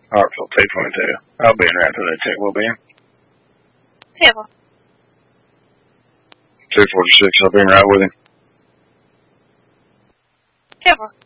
Hartsville 222. I'll be in right after that check. We'll be in. Yeah, well. 246. I'll be in right with him. Yeah, well.